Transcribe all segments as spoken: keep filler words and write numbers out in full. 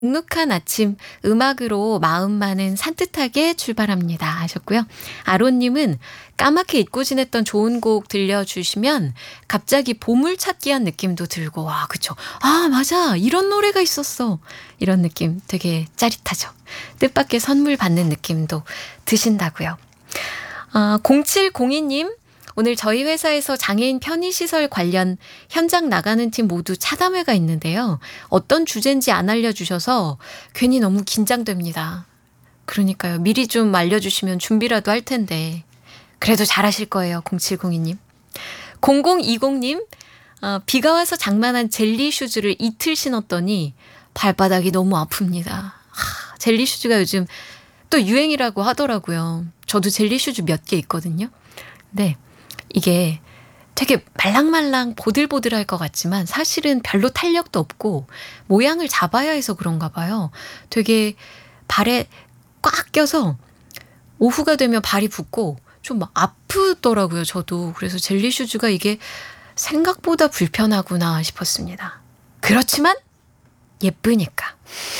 눅눅한 아침 음악으로 마음만은 산뜻하게 출발합니다 하셨고요. 아론님은 까맣게 잊고 지냈던 좋은 곡 들려주시면 갑자기 보물찾기한 느낌도 들고 와 그쵸. 아 맞아 이런 노래가 있었어. 이런 느낌 되게 짜릿하죠. 뜻밖의 선물 받는 느낌도 드신다고요. 아, 공칠공이님 오늘 저희 회사에서 장애인 편의시설 관련 현장 나가는 팀 모두 차담회가 있는데요. 어떤 주제인지 안 알려주셔서 괜히 너무 긴장됩니다. 그러니까요. 미리 좀 알려주시면 준비라도 할 텐데. 그래도 잘하실 거예요. 공칠공이님. 공공이공님 어, 비가 와서 장만한 젤리 슈즈를 이틀 신었더니 발바닥이 너무 아픕니다. 하, 젤리 슈즈가 요즘 또 유행이라고 하더라고요. 저도 젤리 슈즈 몇 개 있거든요. 네. 이게 되게 말랑말랑 보들보들할 것 같지만 사실은 별로 탄력도 없고 모양을 잡아야 해서 그런가 봐요. 되게 발에 꽉 껴서 오후가 되면 발이 붓고 좀 아프더라고요. 저도. 그래서 젤리 슈즈가 이게 생각보다 불편하구나 싶었습니다. 그렇지만 예쁘니까.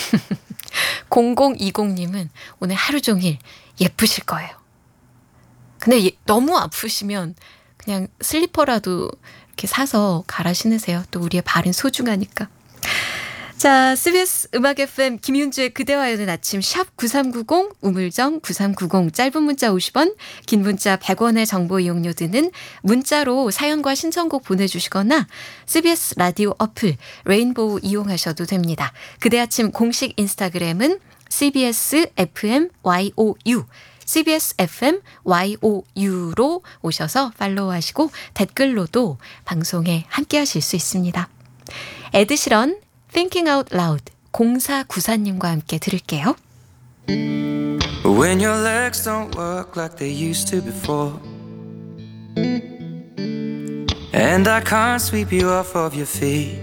공공이공님은 오늘 하루 종일 예쁘실 거예요. 근데 예, 너무 아프시면 그냥 슬리퍼라도 이렇게 사서 갈아 신으세요. 또 우리의 발은 소중하니까. 자, 씨비에스 음악 에프엠 김윤주의 그대와 여는 아침 샵 구삼구공 우물정 구삼구공 짧은 문자 오십 원 긴 문자 백 원의 정보 이용료 드는 문자로 사연과 신청곡 보내주시거나 씨비에스 라디오 어플 레인보우 이용하셔도 됩니다. 그대 아침 공식 인스타그램은 씨비에스 에프엠 와이오유 씨비에스 에프엠 와이오유로 오셔서 팔로우하시고 댓글로도 방송에 함께하실 수 있습니다. 에드시런 Thinking Out Loud 공사구사님과 함께 들을게요. When your legs don't work like they used to before And I can't sweep you off of your feet